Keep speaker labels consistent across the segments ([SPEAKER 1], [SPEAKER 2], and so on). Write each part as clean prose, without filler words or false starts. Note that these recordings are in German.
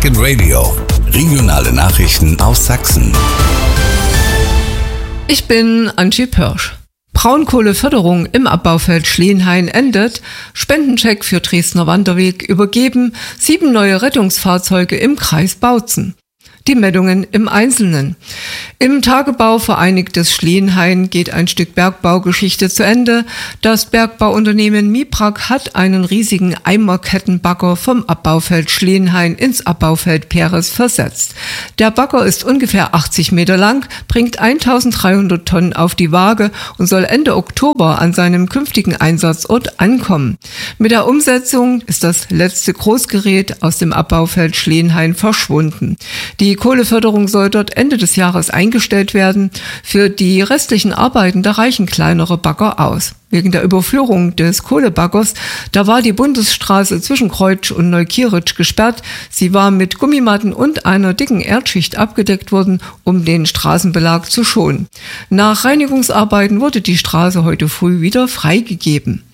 [SPEAKER 1] Second Radio. Regionale Nachrichten aus Sachsen.
[SPEAKER 2] Ich bin Antje Pörsch. Braunkohleförderung im Abbaufeld Schleenhain endet, Spendencheck für Dresdner Wanderweg übergeben, 7 neue Rettungsfahrzeuge im Kreis Bautzen. Die Meldungen im Einzelnen. Im Tagebau Vereinigtes Schleenhain geht ein Stück Bergbaugeschichte zu Ende. Das Bergbauunternehmen Miprak hat einen riesigen Eimerkettenbagger vom Abbaufeld Schleenhain ins Abbaufeld Peres versetzt. Der Bagger ist ungefähr 80 Meter lang, bringt 1300 Tonnen auf die Waage und soll Ende Oktober an seinem künftigen Einsatzort ankommen. Mit der Umsetzung ist das letzte Großgerät aus dem Abbaufeld Schleenhain verschwunden. Die Kohleförderung soll dort Ende des Jahres eingestellt werden. Für die restlichen Arbeiten, da reichen kleinere Bagger aus. Wegen der Überführung des Kohlebaggers, da war die Bundesstraße zwischen Kreutsch und Neukieritsch gesperrt. Sie war mit Gummimatten und einer dicken Erdschicht abgedeckt worden, um den Straßenbelag zu schonen. Nach Reinigungsarbeiten wurde die Straße heute früh wieder freigegeben.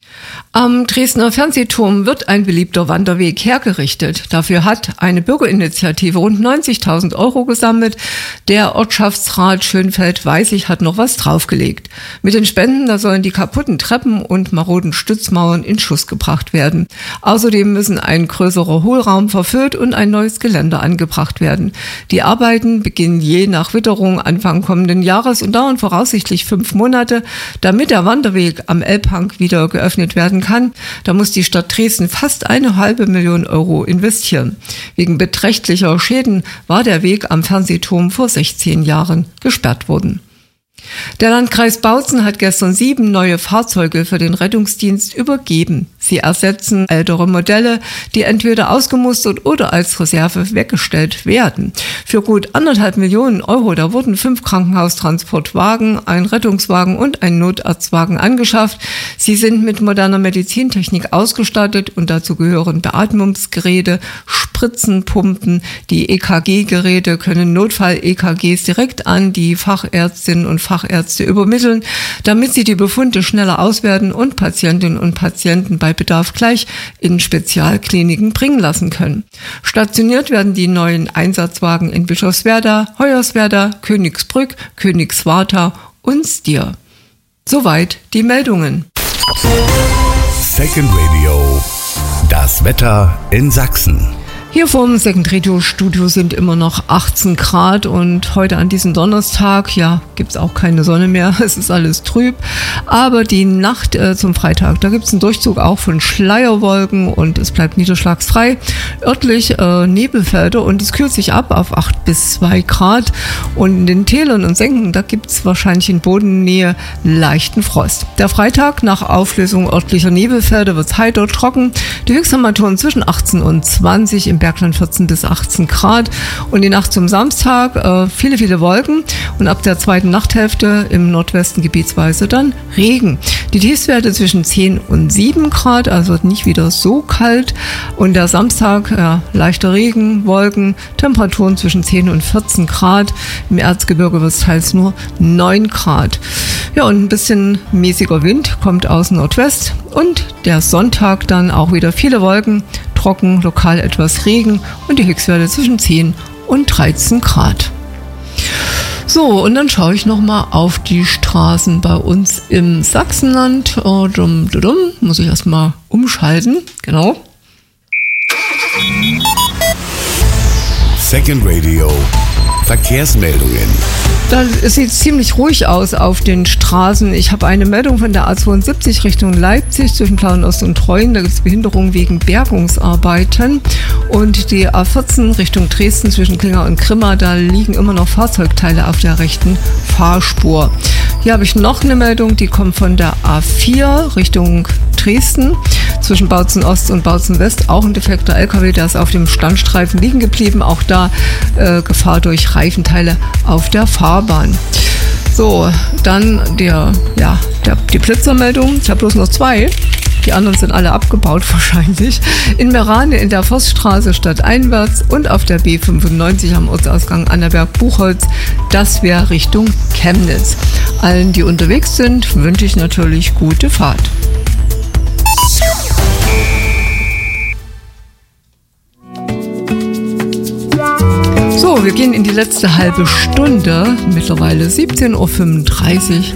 [SPEAKER 2] Am Dresdner Fernsehturm wird ein beliebter Wanderweg hergerichtet. Dafür hat eine Bürgerinitiative rund 90.000 € gesammelt. Der Ortschaftsrat Schönfeld-Weißig hat noch was draufgelegt. Mit den Spenden, da sollen die kaputten Treppen und maroden Stützmauern in Schuss gebracht werden. Außerdem müssen ein größerer Hohlraum verfüllt und ein neues Geländer angebracht werden. Die Arbeiten beginnen je nach Witterung Anfang kommenden Jahres und dauern voraussichtlich 5 Monate. Damit der Wanderweg am Elbhang wieder geöffnet werden kann, da muss die Stadt Dresden fast 1,5 Millionen € investieren. Wegen beträchtlicher Schäden war der Weg am Fernsehturm vor 16 Jahren gesperrt worden. Der Landkreis Bautzen hat gestern 7 neue Fahrzeuge für den Rettungsdienst übergeben. Sie ersetzen ältere Modelle, die entweder ausgemustert oder als Reserve weggestellt werden. Für gut 1,5 Millionen €, da wurden 5 Krankenhaustransportwagen, ein Rettungswagen und ein Notarztwagen angeschafft. Sie sind mit moderner Medizintechnik ausgestattet und dazu gehören Beatmungsgeräte, Spritzenpumpen, die EKG-Geräte können Notfall-EKGs direkt an die Fachärztinnen und Fachärzte übermitteln, damit sie die Befunde schneller auswerten und Patientinnen und Patienten bei Bedarf gleich in Spezialkliniken bringen lassen können. Stationiert werden die neuen Einsatzwagen in Bischofswerda, Hoyerswerda, Königsbrück, Königswartha und Stier. Soweit die Meldungen.
[SPEAKER 1] Second Radio. Das Wetter in Sachsen.
[SPEAKER 2] Hier vom Second Radio Studio sind immer noch 18 Grad und heute an diesem Donnerstag, ja, gibt's auch keine Sonne mehr, es ist alles trüb, aber die Nacht zum Freitag, da gibt's einen Durchzug auch von Schleierwolken und es bleibt niederschlagsfrei, örtlich Nebelfelder und es kühlt sich ab auf 8 bis 2 Grad und in den Tälern und Senken, da gibt's wahrscheinlich in Bodennähe leichten Frost. Der Freitag nach Auflösung örtlicher Nebelfelder wird's heiter trocken, die Höchsttemperaturen zwischen 18 und 20, im Bergland 14 bis 18 Grad und die Nacht zum Samstag viele Wolken und ab der zweiten Nachthälfte im Nordwesten gebietsweise dann Regen. Die Tiefstwerte zwischen 10 und 7 Grad, also nicht wieder so kalt und der Samstag leichter Regen, Wolken, Temperaturen zwischen 10 und 14 Grad. Im Erzgebirge wird es teils nur 9 Grad. Ja, und ein bisschen mäßiger Wind kommt aus Nordwest und der Sonntag dann auch wieder viele Wolken, trocken, lokal etwas Regen und die Höchstwerte zwischen 10 und 13 Grad. So, und dann schaue ich nochmal auf die Straßen bei uns im Sachsenland. Muss ich erstmal umschalten, genau.
[SPEAKER 1] Second Radio. Verkehrsmeldungen.
[SPEAKER 2] Da sieht es ziemlich ruhig aus auf den Straßen. Ich habe eine Meldung von der A72 Richtung Leipzig zwischen Plauenost und Treuen. Da gibt es Behinderungen wegen Bergungsarbeiten. Und die A14 Richtung Dresden zwischen Klinger und Grimma, da liegen immer noch Fahrzeugteile auf der rechten Fahrspur. Hier habe ich noch eine Meldung, die kommt von der A4 Richtung Dresden zwischen Bautzen Ost und Bautzen West. Auch ein defekter LKW, der ist auf dem Standstreifen liegen geblieben. Auch da Gefahr durch Reifenteile auf der Fahrbahn. So, dann die Blitzermeldung. Ich habe bloß noch 2. Die anderen sind alle abgebaut wahrscheinlich. In Merane in der Forststraße stadteinwärts und auf der B95 am Ortsausgang Annaberg-Buchholz. Das wäre Richtung Chemnitz. Allen, die unterwegs sind, wünsche ich natürlich gute Fahrt. So, wir gehen in die letzte halbe Stunde, mittlerweile 17:35 Uhr.